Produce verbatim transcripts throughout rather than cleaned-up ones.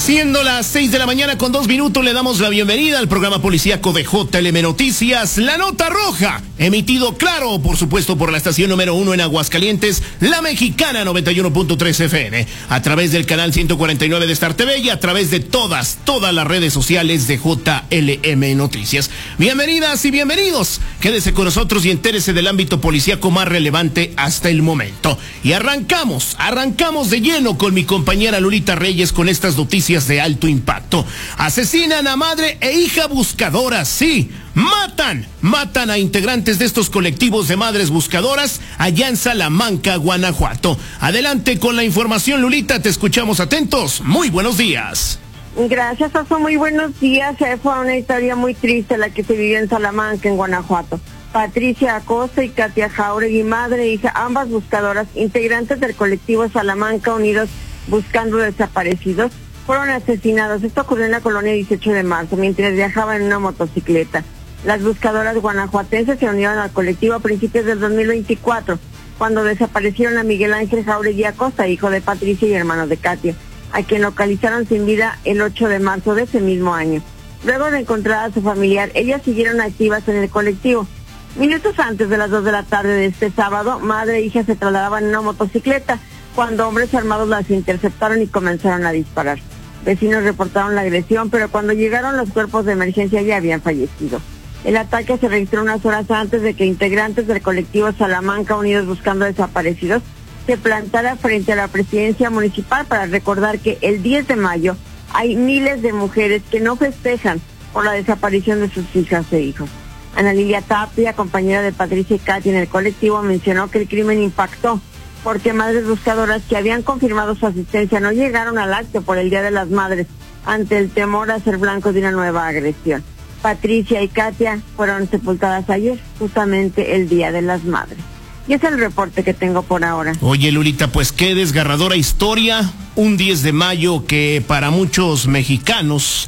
Siendo las seis de la mañana con dos minutos, le damos la bienvenida al programa policíaco de J L M Noticias, La Nota Roja, emitido, claro, por supuesto, por la estación número uno en Aguascalientes, La Mexicana noventa y uno punto tres F M, a través del canal ciento cuarenta y nueve de Star T V y a través de todas, todas las redes sociales de J L M Noticias. Bienvenidas y bienvenidos. Quédese con nosotros y entérese del ámbito policíaco más relevante hasta el momento. Y arrancamos, arrancamos de lleno con mi compañera Lolita Reyes con estas noticias de alto impacto. Asesinan a madre e hija buscadoras, sí, matan, matan a integrantes de estos colectivos de madres buscadoras allá en Salamanca, Guanajuato. Adelante con la información, Lolita, te escuchamos atentos. Muy buenos días. Gracias, Oso, muy buenos días. Eh, fue una historia muy triste la que se vivió en Salamanca, en Guanajuato. Patricia Acosta y Katia Jauregui, madre e hija, ambas buscadoras, integrantes del colectivo Salamanca Unidos Buscando Desaparecidos, fueron asesinados. Esto ocurrió en la colonia dieciocho de marzo, mientras viajaban en una motocicleta. Las buscadoras guanajuatenses se unieron al colectivo a principios del dos mil veinticuatro, cuando desaparecieron a Miguel Ángel Jauregui Acosta, hijo de Patricia y hermano de Katia, a quien localizaron sin vida el ocho de marzo de ese mismo año. Luego de encontrar a su familiar, ellas siguieron activas en el colectivo. Minutos antes de las dos de la tarde de este sábado, madre e hija se trasladaban en una motocicleta, cuando hombres armados las interceptaron y comenzaron a disparar. Vecinos reportaron la agresión, pero cuando llegaron los cuerpos de emergencia ya habían fallecido. El ataque se registró unas horas antes de que integrantes del colectivo Salamanca Unidos Buscando Desaparecidos se plantara frente a la presidencia municipal para recordar que el diez de mayo hay miles de mujeres que no festejan por la desaparición de sus hijas e hijos. Ana Lilia Tapia, compañera de Patricia y Katia en el colectivo, mencionó que el crimen impactó porque madres buscadoras que habían confirmado su asistencia no llegaron al acto por el Día de las Madres ante el temor a ser blancos de una nueva agresión. Patricia y Katia fueron sepultadas ayer, justamente el Día de las Madres. Y es el reporte que tengo por ahora. Oye, Lolita, pues qué desgarradora historia. Un diez de mayo que para muchos mexicanos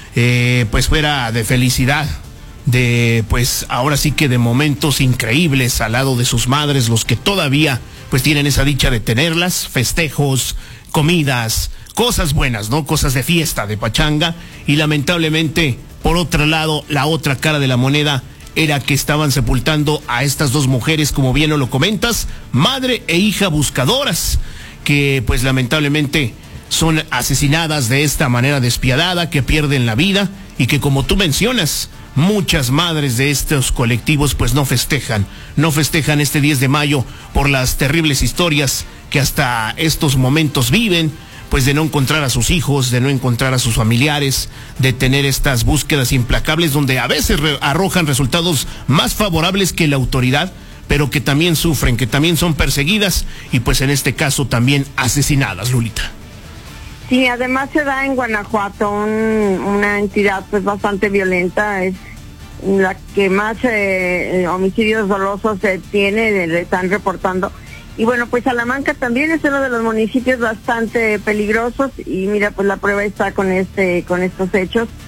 eh, pues fuera de felicidad, de pues ahora sí que de momentos increíbles al lado de sus madres, los que todavía pues tienen esa dicha de tenerlas, festejos, comidas, cosas buenas, ¿no? Cosas de fiesta, de pachanga, y lamentablemente, por otro lado, la otra cara de la moneda era que estaban sepultando a estas dos mujeres, como bien lo comentas, madre e hija buscadoras, que pues lamentablemente son asesinadas de esta manera despiadada, que pierden la vida y que, como tú mencionas, muchas madres de estos colectivos pues no festejan, no festejan este diez de mayo por las terribles historias que hasta estos momentos viven, pues de no encontrar a sus hijos, de no encontrar a sus familiares, de tener estas búsquedas implacables donde a veces re- arrojan resultados más favorables que la autoridad, pero que también sufren, que también son perseguidas y pues en este caso también asesinadas, Lolita. Sí, además se da en Guanajuato un, una entidad pues bastante violenta, es la que más eh, homicidios dolosos se tiene, le están reportando. Y bueno, pues Salamanca también es uno de los municipios bastante peligrosos y mira, pues la prueba está con este, con estos hechos.